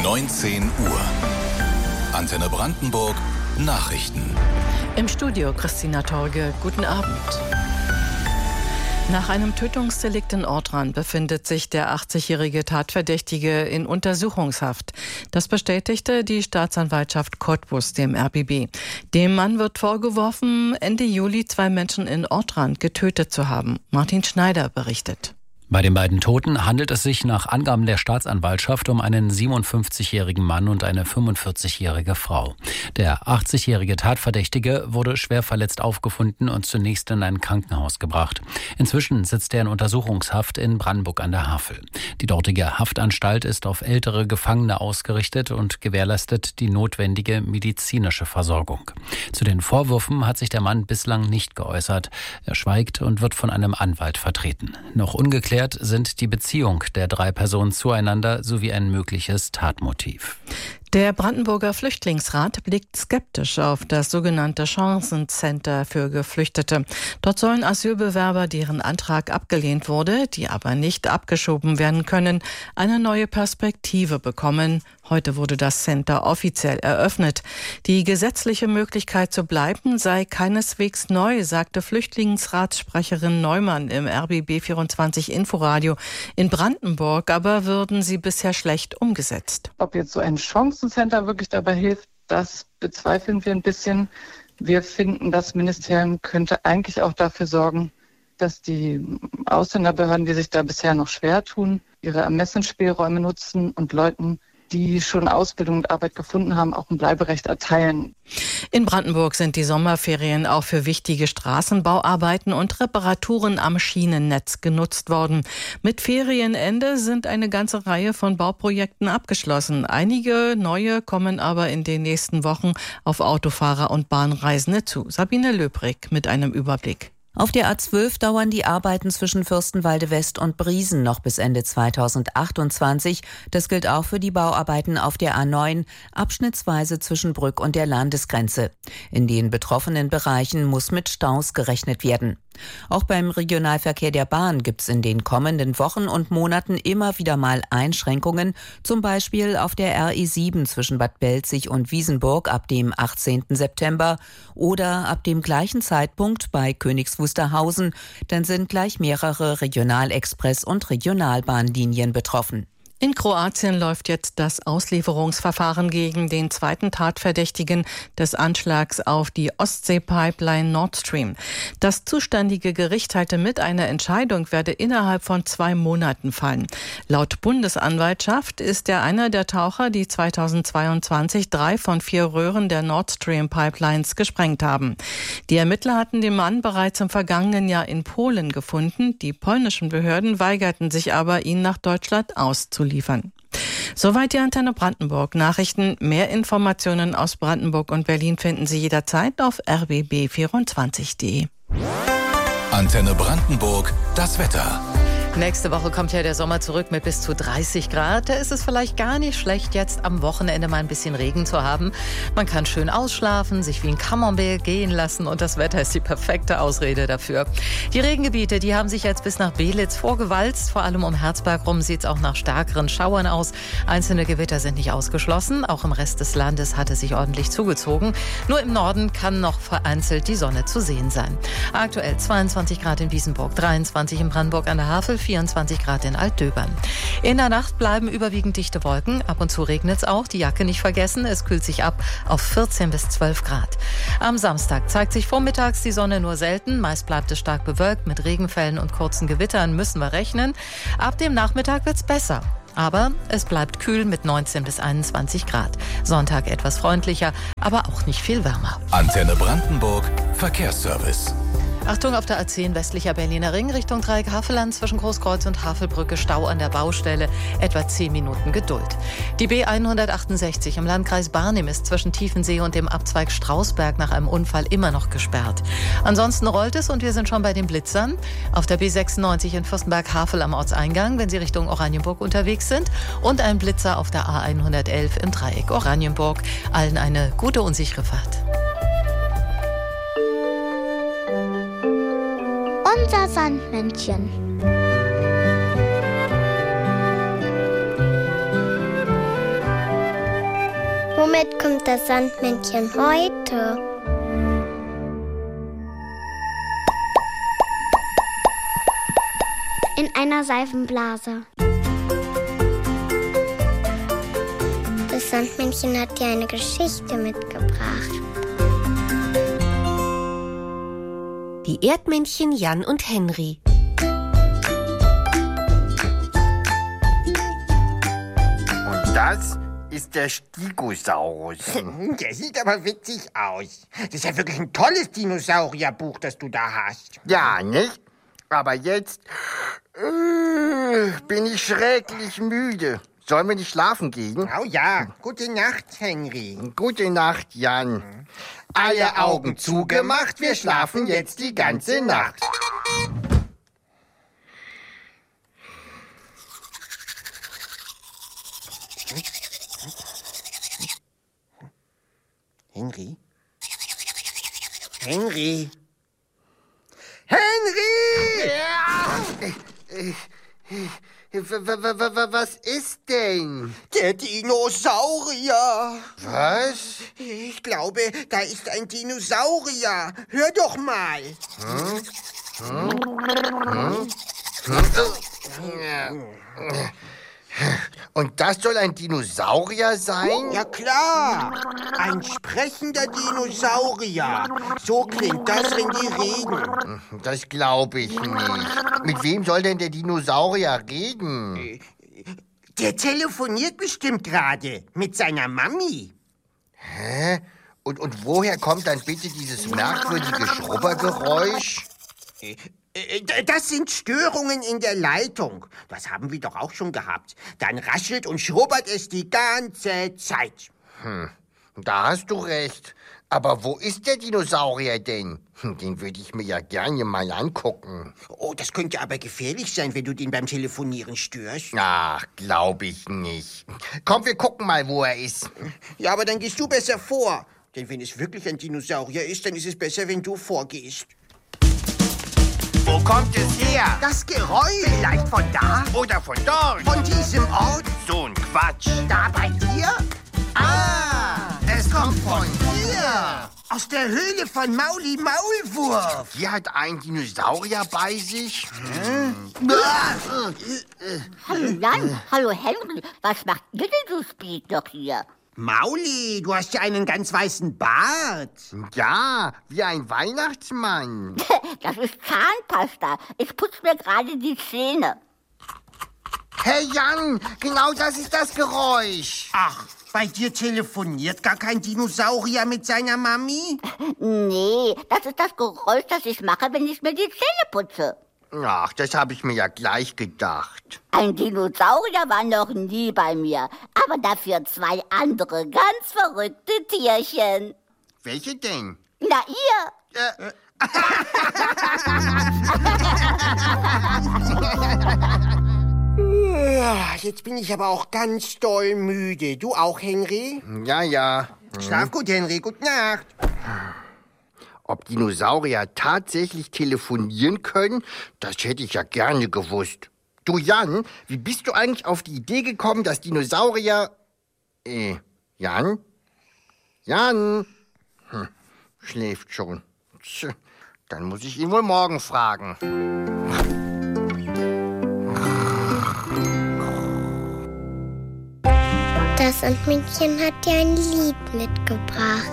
19 Uhr. Antenne Brandenburg Nachrichten. Im Studio Christina Torge. Guten Abend. Nach einem Tötungsdelikt in Ortrand befindet sich der 80-jährige Tatverdächtige in Untersuchungshaft. Das bestätigte die Staatsanwaltschaft Cottbus dem RBB. Dem Mann wird vorgeworfen, Ende Juli 2 Menschen in Ortrand getötet zu haben. Martin Schneider berichtet. Bei den beiden Toten handelt es sich nach Angaben der Staatsanwaltschaft um einen 57-jährigen Mann und eine 45-jährige Frau. Der 80-jährige Tatverdächtige wurde schwer verletzt aufgefunden und zunächst in ein Krankenhaus gebracht. Inzwischen sitzt er in Untersuchungshaft in Brandenburg an der Havel. Die dortige Haftanstalt ist auf ältere Gefangene ausgerichtet und gewährleistet die notwendige medizinische Versorgung. Zu den Vorwürfen hat sich der Mann bislang nicht geäußert. Er schweigt und wird von einem Anwalt vertreten. Noch ungeklärt sind die Beziehung der 3 Personen zueinander sowie ein mögliches Tatmotiv. Der Brandenburger Flüchtlingsrat blickt skeptisch auf das sogenannte Chancencenter für Geflüchtete. Dort sollen Asylbewerber, deren Antrag abgelehnt wurde, die aber nicht abgeschoben werden können, eine neue Perspektive bekommen. Heute wurde das Center offiziell eröffnet. Die gesetzliche Möglichkeit zu bleiben sei keineswegs neu, sagte Flüchtlingsratssprecherin Neumann im RBB 24 Inforadio. In Brandenburg aber würden sie bisher schlecht umgesetzt. Ob jetzt so ein Chancencenter wirklich dabei hilft, das bezweifeln wir ein bisschen. Wir finden, das Ministerium könnte eigentlich auch dafür sorgen, dass die Ausländerbehörden, die sich da bisher noch schwer tun, ihre Ermessensspielräume nutzen und Leuten, die schon Ausbildung und Arbeit gefunden haben, auch ein Bleiberecht erteilen. In Brandenburg sind die Sommerferien auch für wichtige Straßenbauarbeiten und Reparaturen am Schienennetz genutzt worden. Mit Ferienende sind eine ganze Reihe von Bauprojekten abgeschlossen. Einige neue kommen aber in den nächsten Wochen auf Autofahrer und Bahnreisende zu. Sabine Löbrig mit einem Überblick. Auf der A12 dauern die Arbeiten zwischen Fürstenwalde West und Briesen noch bis Ende 2028. Das gilt auch für die Bauarbeiten auf der A9, abschnittsweise zwischen Brück und der Landesgrenze. In den betroffenen Bereichen muss mit Staus gerechnet werden. Auch beim Regionalverkehr der Bahn gibt es in den kommenden Wochen und Monaten immer wieder mal Einschränkungen, zum Beispiel auf der RE7 zwischen Bad Belzig und Wiesenburg ab dem 18. September oder ab dem gleichen Zeitpunkt bei Königs Wusterhausen, dann sind gleich mehrere Regionalexpress- und Regionalbahnlinien betroffen. In Kroatien läuft jetzt das Auslieferungsverfahren gegen den zweiten Tatverdächtigen des Anschlags auf die Ostsee-Pipeline Nord Stream. Das zuständige Gericht teilte mit, eine Entscheidung werde innerhalb von 2 Monaten fallen. Laut Bundesanwaltschaft ist er einer der Taucher, die 2022 3 von 4 Röhren der Nord Stream Pipelines gesprengt haben. Die Ermittler hatten den Mann bereits im vergangenen Jahr in Polen gefunden. Die polnischen Behörden weigerten sich aber, ihn nach Deutschland auszuliefern. Soweit die Antenne Brandenburg. Nachrichten, mehr Informationen aus Brandenburg und Berlin finden Sie jederzeit auf rbb24.de. Antenne Brandenburg, das Wetter. Nächste Woche kommt ja der Sommer zurück mit bis zu 30 Grad. Da ist es vielleicht gar nicht schlecht, jetzt am Wochenende mal ein bisschen Regen zu haben. Man kann schön ausschlafen, sich wie ein Camembert gehen lassen und das Wetter ist die perfekte Ausrede dafür. Die Regengebiete, die haben sich jetzt bis nach Belitz vorgewalzt. Vor allem um Herzberg rum sieht es auch nach stärkeren Schauern aus. Einzelne Gewitter sind nicht ausgeschlossen. Auch im Rest des Landes hat es sich ordentlich zugezogen. Nur im Norden kann noch vereinzelt die Sonne zu sehen sein. Aktuell 22 Grad in Wiesenburg, 23 in Brandenburg an der Havel, 24 Grad in Altdöbern. In der Nacht bleiben überwiegend dichte Wolken. Ab und zu regnet es auch. Die Jacke nicht vergessen. Es kühlt sich ab auf 14 bis 12 Grad. Am Samstag zeigt sich vormittags die Sonne nur selten. Meist bleibt es stark bewölkt. Mit Regenfällen und kurzen Gewittern müssen wir rechnen. Ab dem Nachmittag wird es besser. Aber es bleibt kühl mit 19 bis 21 Grad. Sonntag etwas freundlicher, aber auch nicht viel wärmer. Antenne Brandenburg, Verkehrsservice. Achtung auf der A10 westlicher Berliner Ring Richtung Dreieck Havelland zwischen Großkreuz und Havelbrücke Stau an der Baustelle, etwa 10 Minuten Geduld. Die B168 im Landkreis Barnim ist zwischen Tiefensee und dem Abzweig Strausberg nach einem Unfall immer noch gesperrt. Ansonsten rollt es und wir sind schon bei den Blitzern. Auf der B96 in Fürstenberg-Havel am Ortseingang, wenn Sie Richtung Oranienburg unterwegs sind, und ein Blitzer auf der A111 im Dreieck Oranienburg. Allen eine gute und sichere Fahrt. Unser Sandmännchen. kommt das Sandmännchen heute? In einer Seifenblase. Das Sandmännchen hat dir eine Geschichte mitgebracht. Die Erdmännchen Jan und Henry. Und das ist der Stegosaurus. Der sieht aber witzig aus. Das ist ja wirklich ein tolles Dinosaurierbuch, das du da hast. Ja, nicht? Aber jetzt bin ich schrecklich müde. Sollen wir nicht schlafen gehen? Oh ja, gute Nacht, Henry. Gute Nacht, Jan. Alle Augen zugemacht, wir schlafen jetzt die ganze Nacht. Henry? Henry? Henry! Was ist denn? Der Dinosaurier. Was? Ich glaube, da ist ein Dinosaurier. Hör doch mal. Und das soll ein Dinosaurier sein? Ja klar, ein sprechender Dinosaurier. So klingt das, wenn die reden. Das glaube ich nicht. Mit wem soll denn der Dinosaurier reden? Der telefoniert bestimmt gerade mit seiner Mami. Hä? Und woher kommt dann bitte dieses merkwürdige Schrubbergeräusch? Das sind Störungen in der Leitung. Das haben wir doch auch schon gehabt. Dann raschelt und schrubbert es die ganze Zeit. Da hast du recht. Aber wo ist der Dinosaurier denn? Den würde ich mir ja gerne mal angucken. Oh, das könnte aber gefährlich sein, wenn du den beim Telefonieren störst. Ach, glaube ich nicht. Komm, wir gucken mal, wo er ist. Ja, aber dann gehst du besser vor. Denn wenn es wirklich ein Dinosaurier ist, dann ist es besser, wenn du vorgehst. Wo kommt es her? Das Geräusch. Vielleicht von da? Oder von dort? Von diesem Ort? So ein Quatsch. Da bei dir? Es kommt von hier. Aus der Höhle von Mauli Maulwurf. Hier hat ein Dinosaurier bei sich. Hallo Jan, hallo Henry. Was macht ihr denn so spät noch hier? Mauli, du hast ja einen ganz weißen Bart. Ja, wie ein Weihnachtsmann. Das ist Zahnpasta. Ich putze mir gerade die Zähne. Hey Jan, genau das ist das Geräusch. Ach, bei dir telefoniert gar kein Dinosaurier mit seiner Mami? Nee, das ist das Geräusch, das ich mache, wenn ich mir die Zähne putze. Ach, das habe ich mir ja gleich gedacht. Ein Dinosaurier war noch nie bei mir, aber dafür 2 andere ganz verrückte Tierchen. Welche denn? Na, ihr. Jetzt bin ich aber auch ganz doll müde. Du auch, Henry? Ja. Schlaf gut, Henry. Gute Nacht. Ob Dinosaurier tatsächlich telefonieren können, das hätte ich ja gerne gewusst. Du, Jan, wie bist du eigentlich auf die Idee gekommen, dass Dinosaurier... Jan? Jan? Schläft schon. Tch, dann muss ich ihn wohl morgen fragen. Das Sandmännchen hat dir ein Lied mitgebracht.